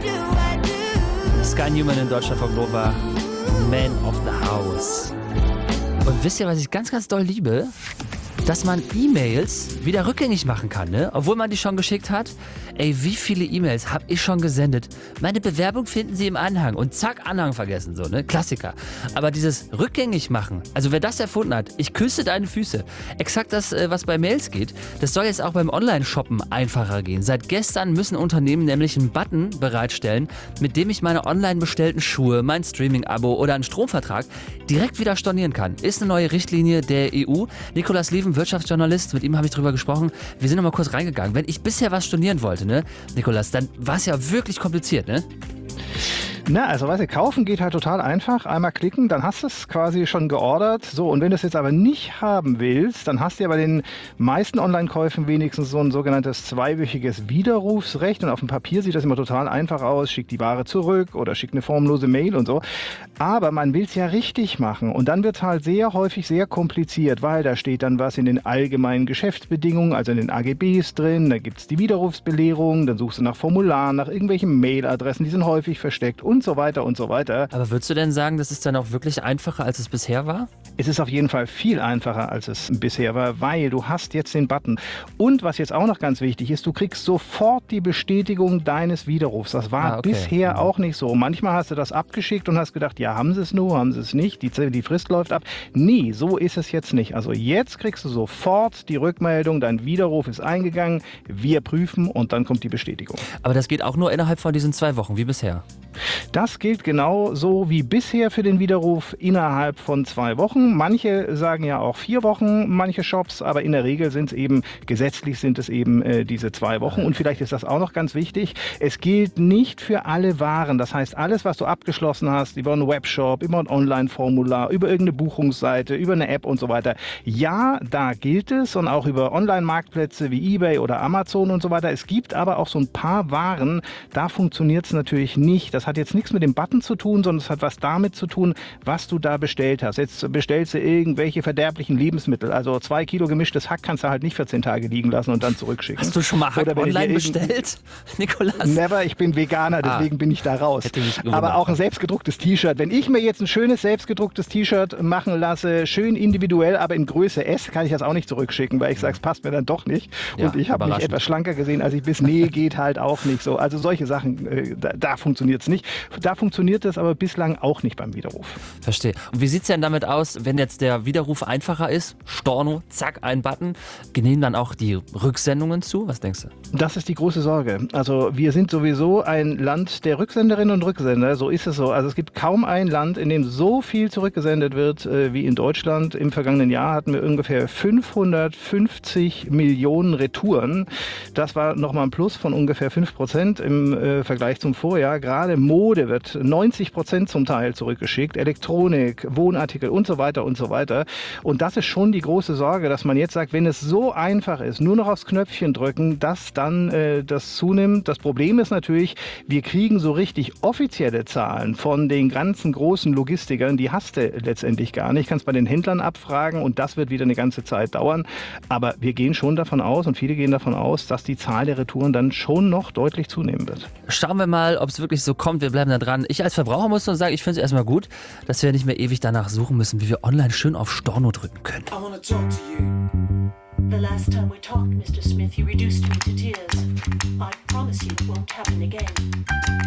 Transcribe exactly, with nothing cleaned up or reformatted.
Sky Newman in Deutschlandfunk Nova, Man of the House. Und wisst ihr, was ich ganz, ganz doll liebe? Dass man E-Mails wieder rückgängig machen kann, ne? Obwohl man die schon geschickt hat. Ey, wie viele E-Mails habe ich schon gesendet? Meine Bewerbung finden Sie im Anhang und zack, Anhang vergessen, so, ne? Klassiker. Aber dieses rückgängig machen, also wer das erfunden hat, ich küsse deine Füße. Exakt das, was bei Mails geht, das soll jetzt auch beim Online-Shoppen einfacher gehen. Seit gestern müssen Unternehmen nämlich einen Button bereitstellen, mit dem ich meine online bestellten Schuhe, mein Streaming-Abo oder einen Stromvertrag direkt wieder stornieren kann. Ist eine neue Richtlinie der E U. Nikolaus Lieven, Wirtschaftsjournalist, mit ihm habe ich drüber gesprochen. Wir sind noch mal kurz reingegangen. Wenn ich bisher was stornieren wollte, ne, Nikolaus, dann war es ja wirklich kompliziert, ne? Na, also weißt du, kaufen geht halt total einfach. Einmal klicken, dann hast du es quasi schon geordert. So, und wenn du es jetzt aber nicht haben willst, dann hast du ja bei den meisten Online-Käufen wenigstens so ein sogenanntes zweiwöchiges Widerrufsrecht. Und auf dem Papier sieht das immer total einfach aus. Schick die Ware zurück oder schick eine formlose Mail und so. Aber man will es ja richtig machen. Und dann wird es halt sehr häufig sehr kompliziert, weil da steht dann was in den allgemeinen Geschäftsbedingungen, also in den A G Bs drin. Da gibt es die Widerrufsbelehrung, dann suchst du nach Formularen, nach irgendwelchen Mailadressen, die sind häufig versteckt und so weiter und so weiter. Aber würdest du denn sagen, das ist dann auch wirklich einfacher, als es bisher war? Es ist auf jeden Fall viel einfacher, als es bisher war, weil du hast jetzt den Button. Und was jetzt auch noch ganz wichtig ist, du kriegst sofort die Bestätigung deines Widerrufs. Das war ah, okay. bisher mhm. auch nicht so. Manchmal hast du das abgeschickt und hast gedacht, ja, haben sie es nur, haben sie es nicht, die, die Frist läuft ab. Nee, so ist es jetzt nicht. Also jetzt kriegst du sofort die Rückmeldung, dein Widerruf ist eingegangen, wir prüfen und dann kommt die Bestätigung. Aber das geht auch nur innerhalb von diesen zwei Wochen, wie bisher? Das gilt genauso wie bisher für den Widerruf innerhalb von zwei Wochen. Manche sagen ja auch vier Wochen, manche Shops, aber in der Regel sind es eben, gesetzlich sind es eben äh, diese zwei Wochen. Und vielleicht ist das auch noch ganz wichtig, es gilt nicht für alle Waren. Das heißt, alles, was du abgeschlossen hast, über einen Webshop, über ein Online-Formular, über irgendeine Buchungsseite, über eine App und so weiter, ja, da gilt es und auch über Online-Marktplätze wie eBay oder Amazon und so weiter. Es gibt aber auch so ein paar Waren, da funktioniert es natürlich nicht. Das hat jetzt nichts mit dem Button zu tun, sondern es hat was damit zu tun, was du da bestellt hast. Jetzt bestellst du irgendwelche verderblichen Lebensmittel. Also zwei Kilo gemischtes Hack kannst du halt nicht für zehn Tage liegen lassen und dann zurückschicken. Hast du schon mal Hack online bestellt, Nikolaus? Never, ich bin Veganer, deswegen ah, bin ich da raus. Aber auch ein selbstgedrucktes T-Shirt. Wenn ich mir jetzt ein schönes selbstgedrucktes T-Shirt machen lasse, schön individuell, aber in Größe S, kann ich das auch nicht zurückschicken, weil ich sage, es passt mir dann doch nicht. Ja, und ich habe mich etwas schlanker gesehen, als ich bis nee, geht halt auch nicht so. Also solche Sachen, äh, da, da funktioniert es nicht. Da funktioniert das aber bislang auch nicht beim Widerruf. Verstehe. Und wie sieht es denn damit aus, wenn jetzt der Widerruf einfacher ist? Storno, zack, ein Button. Genehmigen dann auch die Rücksendungen zu? Was denkst du? Das ist die große Sorge. Also wir sind sowieso ein Land der Rücksenderinnen und Rücksender. So ist es so. Also es gibt kaum ein Land, in dem so viel zurückgesendet wird äh, wie in Deutschland. Im vergangenen Jahr hatten wir ungefähr fünfhundertfünfzig Millionen Retouren. Das war nochmal ein Plus von ungefähr fünf Prozent im äh, Vergleich zum Vorjahr. Gerade Mode wird neunzig Prozent zum Teil zurückgeschickt, Elektronik, Wohnartikel und so weiter und so weiter. Und das ist schon die große Sorge, dass man jetzt sagt, wenn es so einfach ist, nur noch aufs Knöpfchen drücken, dass dann äh, das zunimmt. Das Problem ist natürlich, wir kriegen so richtig offizielle Zahlen von den ganzen großen Logistikern, die hast du letztendlich gar nicht. Kannst bei den Händlern abfragen und das wird wieder eine ganze Zeit dauern. Aber wir gehen schon davon aus und viele gehen davon aus, dass die Zahl der Retouren dann schon noch deutlich zunehmen wird. Schauen wir mal, ob es wirklich so kommt. Wir bleiben da dran. Ich als Verbraucher muss nur sagen, ich finde es erstmal gut, dass wir nicht mehr ewig danach suchen müssen, wie wir online schön auf Storno drücken können. I wanna talk to you. The last time we talked, Mister Smith, you reduced me to tears. I promise you it won't happen again.